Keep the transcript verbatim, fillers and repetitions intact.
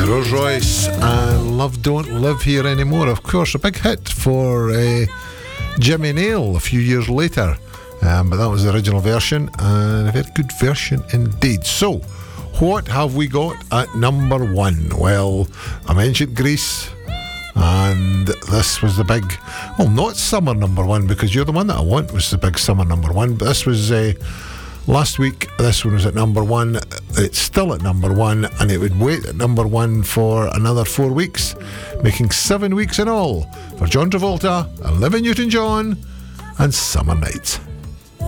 Rose Royce and Love Don't Live Here Anymore. Of course, a big hit for uh, Jimmy Nail a few years later. Um, but that was the original version, and a very good version indeed. So, what have we got at number one? Well, I mentioned Grease, and this was the big, well, not summer number one, because you're the one that I want was the big summer number one, but this was uh, last week. This one was at number one. It's still at number one, and it would wait at number one for another four weeks, making seven weeks in all for John Travolta, Olivia Newton-John, and Summer Nights.